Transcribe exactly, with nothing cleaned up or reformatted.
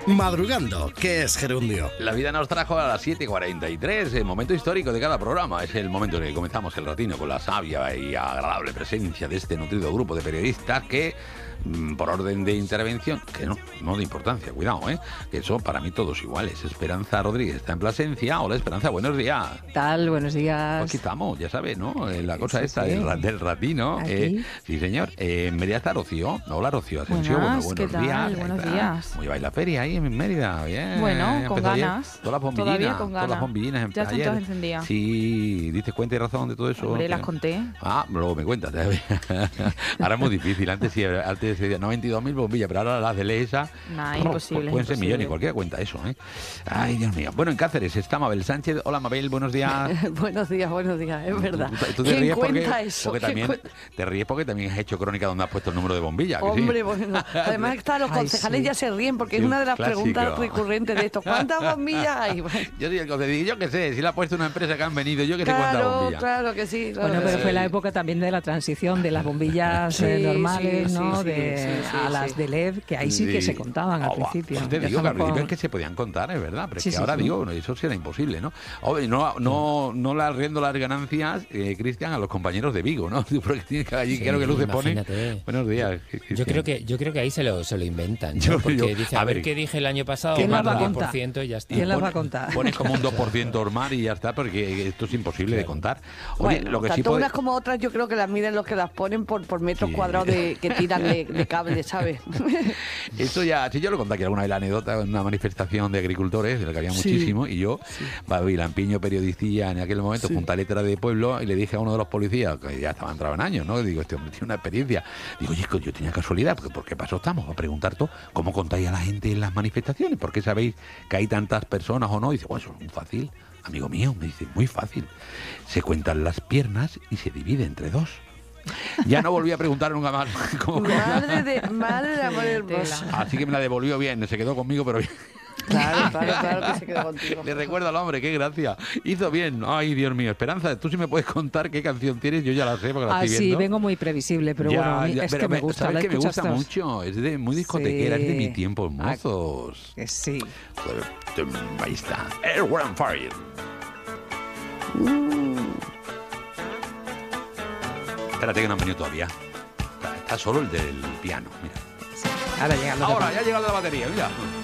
Madrugando, ¿qué es gerundio? La vida nos trajo a las siete y cuarenta y tres, el momento histórico de cada programa. Es el momento en el que comenzamos el ratino con la sabia y agradable presencia de este nutrido grupo de periodistas que, por orden de intervención, que no, no de importancia, cuidado, ¿eh? Que son para mí todos iguales. Esperanza Rodríguez está en Plasencia. Hola, Esperanza, buenos días. ¿Qué tal? Buenos días. Aquí estamos, ya sabes, ¿no? La cosa Sí, esta sí. del, del ratino. Eh, sí, señor. Eh, en Mérida está Rocío. Hola, Rocío Asensio. Buenas, Bueno, ¿qué buenos tal? días. Buenos Ahí está. días. ¿Cómo lleváis la feria ahí en Mérida? Bien. Bueno, con Empezó ayer. ganas. Todas las bombillinas. Todavía con Todas las ganas. bombillinas Ya empezaron están ayer. todas encendidas. Sí, ¿diste cuenta y razón de todo eso? Hombre, las ¿Qué? conté. Ah, luego me cuentas. Ahora es muy difícil. Antes sí, antes decía noventa y dos mil bombillas, pero ahora las de Lesa Nah, imposible, pueden ser imposible. millones. Cualquiera cuenta eso, ¿eh? Ay, Dios mío. Bueno, en Cáceres está Mabel Sánchez. Hola, Mabel, buenos días. Buenos días, buenos días, es verdad. Tú, tú te ¿Quién ríes porque, cuenta eso? porque ¿Quién también cuenta? te ríes porque también has hecho crónica donde has puesto el número de bombillas. ¿que sí? Hombre, bueno, además está, los Ay, concejales sí. ya se ríen porque Sí, es una de un las clásico. preguntas recurrentes de esto. ¿Cuántas bombillas hay? Bueno, Yo soy el concejal, yo qué sé, si la ha puesto una empresa que han venido, yo que sé cuántas claro, bombillas. claro que sí. claro Bueno, que pero sí. fue la época también de la transición de las bombillas Sí, eh, normales, sí, ¿no? sí, de, sí, sí, a sí. las de L E D, que ahí sí, que se contaban al Oh, principio. pues te Ya digo que al estamos principio con- es que se podían contar, es verdad, pero es Sí, que sí, ahora sí. digo, bueno, eso sí era imposible, ¿no? Hombre, no, no, no le arriendo las ganancias, eh, Cristian, a los compañeros de Vigo, ¿no? Porque tiene que allí, Sí, creo que luces pone. imagínate. Buenos días, Yo Cristian. creo que yo creo que ahí se lo, se lo inventan, ¿no? Yo- Porque yo- dice, a a ver ver, qué dije el año pasado, ¿quién más las va a del diez por contar? ciento y ya está. ¿Quién las va a Pone- contar? Pones como un dos por ciento hormar y ya está, porque esto es imposible de contar. Oye, Bueno, lo que sí tanto puede... unas como otras yo creo que las miden los que las ponen por, por metros Sí. cuadrados de, que tiran de, de cable, ¿sabes? Esto ya, si yo lo conté aquí alguna vez la anécdota en una manifestación de agricultores, de la que había Sí. muchísimo, y yo, Babi Lampiño, periodista en aquel momento, Sí. junto a letra de pueblo, y le dije a uno de los policías, que ya estaba entrado en años, ¿no? Digo, este hombre tiene una experiencia. Digo, oye, yo tenía casualidad, porque ¿por qué pasó? Estamos a preguntar todo, ¿cómo contáis a la gente en las manifestaciones? ¿Por qué sabéis que hay tantas personas o no? Y dice, bueno, eso es muy fácil. Amigo mío, me dice, muy fácil. Se cuentan las piernas y se divide entre dos. Ya no volví a preguntar nunca más cómo Madre de, madre de amor hermoso. Así que me la devolvió bien, se quedó conmigo, pero bien. Claro, claro, claro que se quedó contigo. Le recuerdo al hombre, qué gracia. Hizo bien. Ay, Dios mío. Esperanza, tú sí me puedes contar qué canción tienes, yo ya la sé porque la Ah, estoy sí, viendo. vengo muy previsible, pero Ya, bueno, a mí ya, es pero que me gusta. ¿sabes ¿La que me gusta escuchaste? mucho? Es de muy discotequera, es de mi Sí. tiempo, Ah, mozos. que sí. Ahí está. Airborne Fire. Espérate que no han venido todavía. Está, está solo el del piano, mira. Ahora llega lo que Ahora, pasa. ya ha llegado la batería, mira.